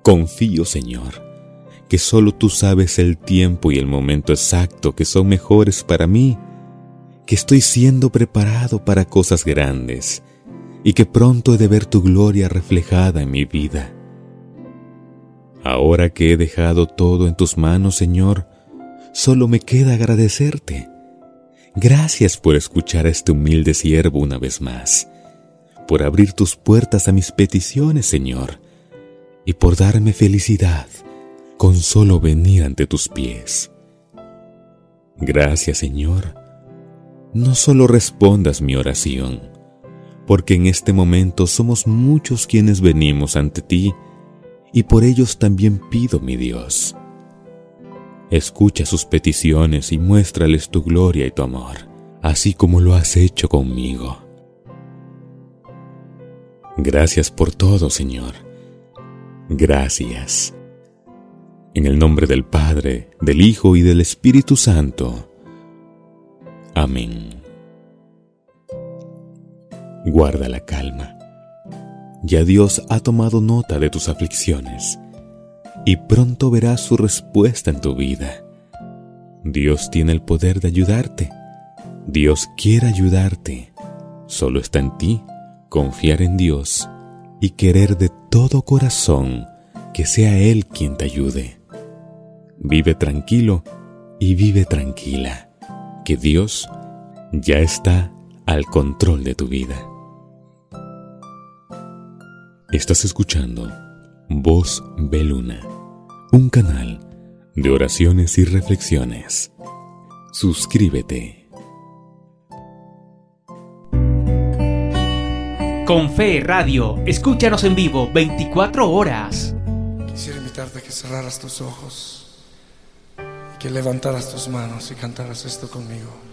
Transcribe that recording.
Confío, Señor, que solo tú sabes el tiempo y el momento exacto que son mejores para mí, que estoy siendo preparado para cosas grandes y que pronto he de ver tu gloria reflejada en mi vida. Ahora que he dejado todo en tus manos, Señor, solo me queda agradecerte. Gracias por escuchar a este humilde siervo una vez más, por abrir tus puertas a mis peticiones, Señor, y por darme felicidad con solo venir ante tus pies. Gracias, Señor. No solo respondas mi oración, porque en este momento somos muchos quienes venimos ante ti, y por ellos también pido, mi Dios. Escucha sus peticiones y muéstrales tu gloria y tu amor, así como lo has hecho conmigo. Gracias por todo, Señor. Gracias. En el nombre del Padre, del Hijo y del Espíritu Santo. Amén. Guarda la calma. Ya Dios ha tomado nota de tus aflicciones y pronto verás su respuesta en tu vida. Dios tiene el poder de ayudarte. Dios quiere ayudarte. Solo está en ti confiar en Dios y querer de todo corazón que sea Él quien te ayude. Vive tranquilo y vive tranquila, que Dios ya está al control de tu vida. Estás escuchando Voz Beluna, un canal de oraciones y reflexiones. Suscríbete. Con Fe Radio, escúchanos en vivo 24 horas. Quisiera invitarte a que cerraras tus ojos, que levantaras tus manos y cantaras esto conmigo.